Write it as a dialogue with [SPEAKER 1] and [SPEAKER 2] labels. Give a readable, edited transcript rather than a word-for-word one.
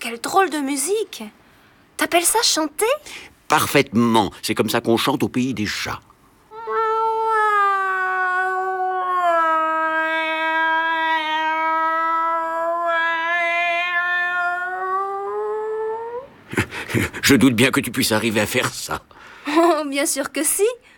[SPEAKER 1] quelle drôle de musique! T'appelles ça chanter?
[SPEAKER 2] Parfaitement. C'est comme ça qu'on chante au pays des chats. Je doute bien que tu puisses arriver à faire ça.
[SPEAKER 1] Oh, bien sûr que si!